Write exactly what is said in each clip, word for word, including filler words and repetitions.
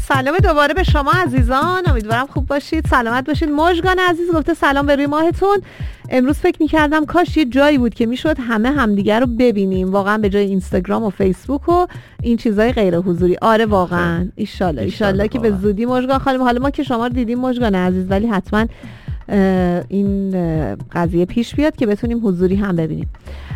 سلام دوباره به شما عزیزان، امیدوارم خوب باشید، سلامت باشید. مژگان عزیز گفته سلام به روی ماهتون. امروز فکر می‌کردم کاش یه جایی بود که میشد همه همدیگر رو ببینیم، واقعا به جای اینستاگرام و فیسبوک و این چیزای غیر حضوری. آره واقعا ان شاءالله ان شاءالله که به زودی مژگان خانم، حالا ما که شما رو دیدیم مژگان عزیز، ولی حتما این قضیه پیش بیاد که بتونیم حضوری هم ببینیم.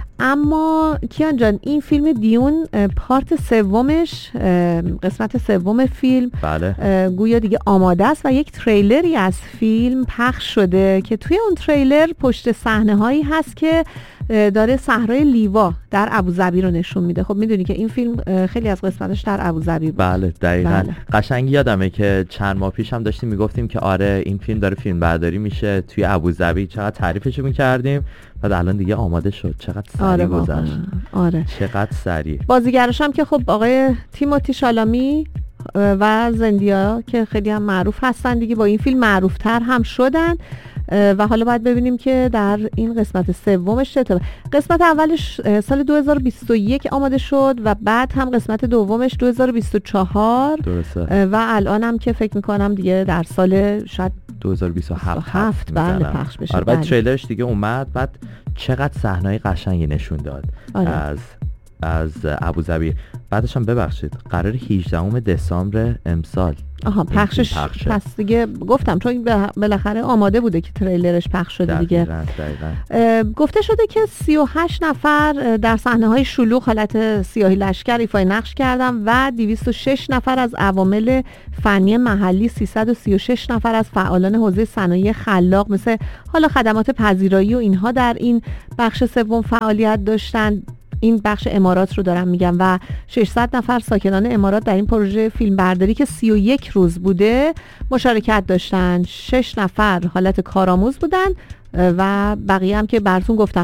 اما کیان جان، این فیلم دیون پارت سومش، قسمت سوم فیلم، بله، گویا دیگه آماده است و یک تریلری از فیلم پخش شده که توی اون تریلر پشت صحنه هایی هست که داره صحرای لیوا در ابوظبی رو نشون میده. خب میدونی که این فیلم خیلی از قسمتش در ابوظبی بود. بله دقیقاً. بله. قشنگ یادمه که چند ماه پیش هم داشتیم میگفتیم که آره این فیلم داره فیلم برداری میشه توی ابوظبی، چقدر تعریفشو میکردیم، بعد الان دیگه آماده شد. چقدر سریع آره گذشت. آره چقدر سریع. بازیگرش هم که خب آقای تیموتی شالامی و زندیا که خیلی هم معروف هستن دیگه، با این فیلم معروفتر هم شدن و حالا باید ببینیم که در این قسمت سومش چه اتفاقی. قسمت اولش سال دو هزار و بیست و یک آماده شد و بعد هم قسمت دومش دو هزار و بیست و چهار درسته. و الان هم که فکر میکنم دیگه در سال شاید دو هزار و بیست و هفت بله پخش بشه. آره، بعد بله. تریلرش دیگه اومد، بعد چقدر صحنه‌های قشنگی نشون داد. آره. از از ابوظبی. بعدش هم ببخشید قرار هجدهم دسامبر امسال آها پخشش پخشه. پس دیگه گفتم چون بالاخره آماده بوده که تریلرش پخش شده دیگه. دقیقاً دقیقاً. گفته شده که سی و هشت نفر در صحنه‌های شلوغ حالت سیاهی لشکر ایفای نقش کردن و دویست و شش نفر از عوامل فنی محلی، سیصد و سی و شش نفر از فعالان حوزه صنایع خلاق مثل حالا خدمات پذیرایی و اینها در این بخش سوم فعالیت داشتن. این بخش امارات رو دارم میگم و ششصد نفر ساکنان امارات در این پروژه فیلمبرداری که سی و یک روز بوده مشارکت داشتن. شش نفر حالت کارآموز بودن و بقیه هم که براتون گفتم.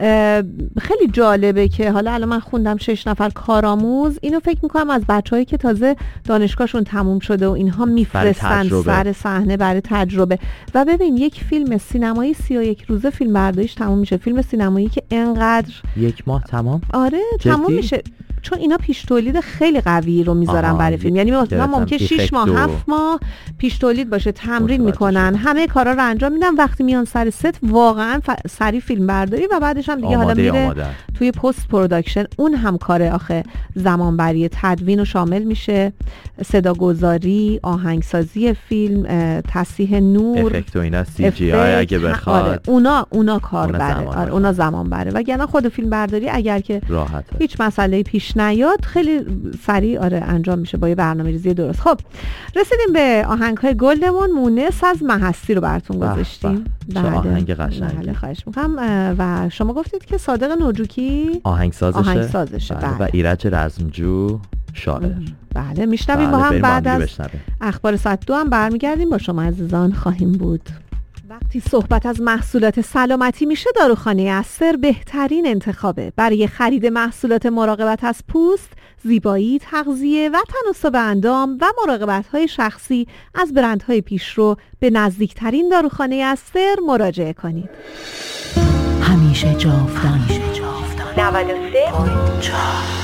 خیلی جالبه که حالا الان من خوندم شش نفر کارآموز، اینو فکر میکنم از بچه‌هایی که تازه دانشگاهشون تموم شده و اینها میفرستن سر صحنه برای تجربه. و ببین یک فیلم سینمایی سی و یک روزه فیلم برداریش تموم میشه، فیلم سینمایی که انقدر یک ماه تمام. آره جدی؟ تموم میشه، چون اینا پیش تولید خیلی قوی رو میذارن برای فیلم. یعنی مثلا ممکنه شش ماه هفت ماه پیش تولید باشه، تمرین میکنن، همه کارا رو انجام میدن، وقتی میان سر ست واقعا ف... سریع فیلم برداری و بعدش هم دیگه حالا میره آماده. توی پست پروداکشن، اون هم کاره آخه زمان بری، تدوین و شامل میشه، صداگذاری، آهنگسازی فیلم، تصحیح نور، افکت و اینا، سی جی آی اگه بخواد. آره اونا اونا کار اونا بره، زمان آره اونا زمان بره. وگرنه خود فیلم برداری اگر که راحته، هیچ مسئله پیش نیاد، خیلی سریع آره انجام میشه با یه برنامه‌ریزی درست. خب رسیدیم به آهنگ‌های گلدمون. مونس از محسی رو براتون گذاشتیم. چه آهنگ قشنگی. بله خواهش می‌کنم. و شما گفتید که صادق نوجوکی آهنگسازشه, آهنگسازشه. بله. بله. و ایرج رزمجو شاعر. بله میشنویم. بله. با هم بعد از بشنویم. اخبار ساعت دو هم برمیگردیم با شما عزیزان خواهیم بود. وقتی صحبت از محصولات سلامتی میشه، داروخانه استر بهترین انتخابه. برای خرید محصولات مراقبت از پوست، زیبایی، تغذیه و تناسب اندام و مراقبت‌های شخصی از برندهای پیشرو به نزدیکترین داروخانه استر مراجعه کنید. همیشه جاودان. نود و سه و چهار